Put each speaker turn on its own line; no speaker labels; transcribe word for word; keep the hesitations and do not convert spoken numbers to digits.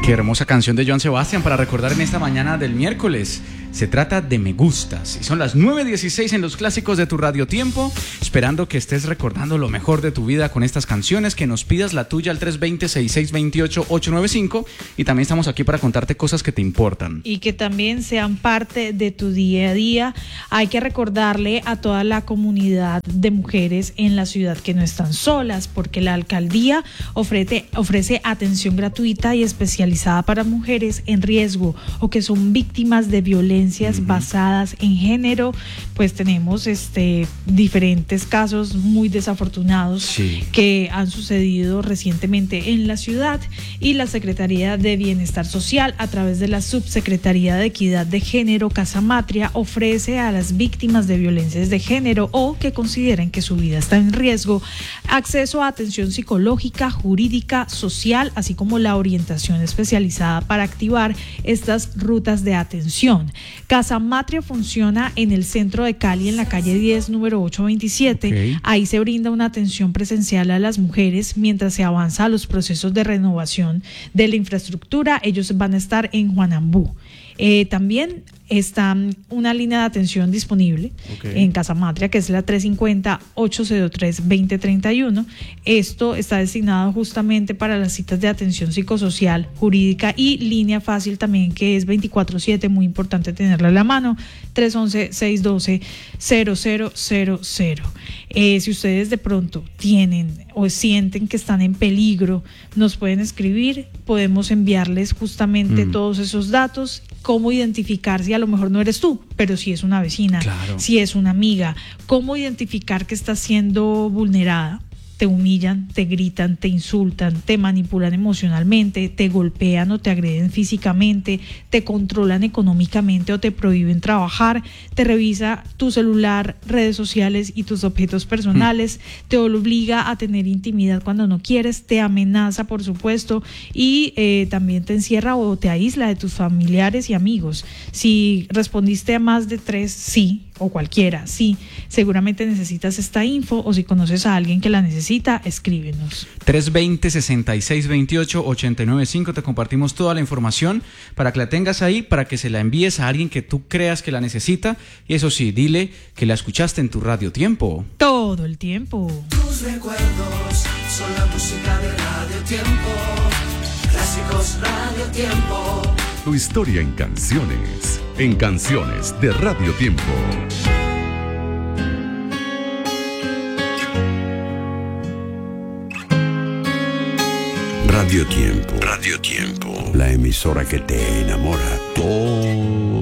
Qué hermosa canción de Joan Sebastián para recordar en esta mañana del miércoles. Se trata de Me Gustas y son las nueve dieciséis en los clásicos de tu Radio Tiempo, esperando que estés recordando lo mejor de tu vida con estas canciones, que nos pidas la tuya al tres dos cero, seis seis dos ocho, ocho nueve cinco, y también estamos aquí para contarte cosas que te importan.
Y que también sean parte de tu día a día. Hay que recordarle a toda la comunidad de mujeres en la ciudad que no están solas, porque la alcaldía ofrece, ofrece atención gratuita y especializada para mujeres en riesgo o que son víctimas de violencia Uh-huh. basadas en género. Pues tenemos este diferentes casos muy desafortunados sí. que han sucedido recientemente en la ciudad, y la Secretaría de Bienestar Social, a través de la Subsecretaría de Equidad de Género Casa Matria, ofrece a las víctimas de violencias de género o que consideren que su vida está en riesgo acceso a atención psicológica, jurídica, social, así como la orientación especializada para activar estas rutas de atención. Casa Matria funciona en el centro de Cali, en la calle diez, número ochocientos veintisiete. Okay. Ahí se brinda una atención presencial a las mujeres mientras se avanza a los procesos de renovación de la infraestructura. Ellos van a estar en Juanambú. Eh, también está una línea de atención disponible okay. en Casa Matria, que es la tres cinco cero, ocho cero tres, dos cero tres uno. Esto está destinado justamente para las citas de atención psicosocial, jurídica y línea fácil también, que es veinticuatro siete, muy importante tenerla a la mano, tres once, seis doce, cero cero cero cero. Eh, si ustedes de pronto tienen o sienten que están en peligro, nos pueden escribir, podemos enviarles justamente mm. todos esos datos, cómo identificar si a lo mejor no eres tú, pero si es una vecina, claro. si es una amiga, cómo identificar que estás siendo vulnerada. Te humillan, te gritan, te insultan, te manipulan emocionalmente, te golpean o te agreden físicamente, te controlan económicamente o te prohíben trabajar, te revisa tu celular, redes sociales y tus objetos personales, mm. te obliga a tener intimidad cuando no quieres, te amenaza, por supuesto, y eh, también te encierra o te aísla de tus familiares y amigos. Si respondiste a más de tres sí, o cualquiera, sí, seguramente necesitas esta info, o si conoces a alguien que la necesita, escríbenos.
tres dos cero, seis seis dos ocho, ocho nueve cinco, te compartimos toda la información para que la tengas ahí, para que se la envíes a alguien que tú creas que la necesita, y eso sí, dile que la escuchaste en tu Radio Tiempo.
Todo el tiempo.
Tus recuerdos son la música de Radio Tiempo, clásicos Radio Tiempo.
Tu historia en canciones, en canciones de Radio Tiempo. Radio Tiempo, Radio Tiempo, la emisora que te enamora todo